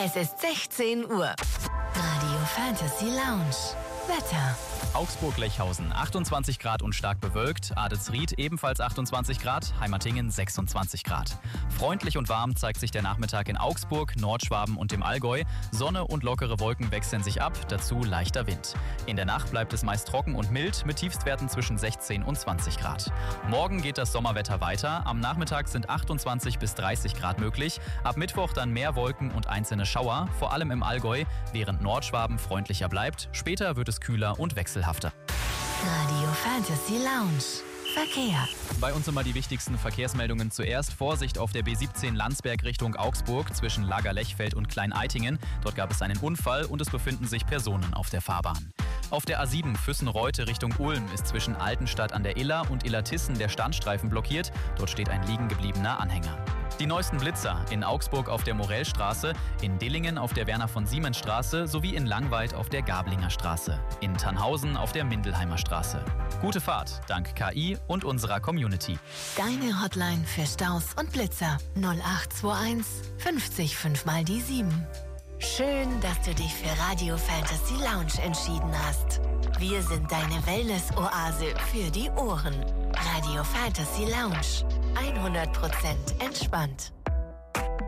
Es ist 16 Uhr. Radio Fantasy Lounge. Wetter. Augsburg-Lechhausen 28 Grad und stark bewölkt, Adelsried ebenfalls 28 Grad, Heimatingen 26 Grad. Freundlich und warm zeigt sich der Nachmittag in Augsburg, Nordschwaben und dem Allgäu. Sonne und lockere Wolken wechseln sich ab, dazu leichter Wind. In der Nacht bleibt es meist trocken und mild mit Tiefstwerten zwischen 16 und 20 Grad. Morgen geht das Sommerwetter weiter, am Nachmittag sind 28 bis 30 Grad möglich, ab Mittwoch dann mehr Wolken und einzelne Schauer, vor allem im Allgäu, während Nordschwaben freundlicher bleibt. Später wird es kühler und wechselhafter. Radio Fantasy Lounge. Verkehr. Bei uns immer die wichtigsten Verkehrsmeldungen zuerst. Vorsicht auf der B17 Landsberg Richtung Augsburg zwischen Lager-Lechfeld und Klein-Eitingen. Dort gab es einen Unfall und es befinden sich Personen auf der Fahrbahn. Auf der A7 Füssen-Reute Richtung Ulm ist zwischen Altenstadt an der Iller und Illertissen der Standstreifen blockiert. Dort steht ein liegen gebliebener Anhänger. Die neuesten Blitzer in Augsburg auf der Morellstraße, in Dillingen auf der Werner-von-Siemens-Straße sowie in Langweid auf der Gablinger Straße, in Tannhausen auf der Mindelheimer Straße. Gute Fahrt, dank KI und unserer Community. Deine Hotline für Staus und Blitzer 0821 50 5 mal die 7. Schön, dass du dich für Radio Fantasy Lounge entschieden hast. Wir sind deine Wellness-Oase für die Ohren. Radio Fantasy Lounge. 100% entspannt.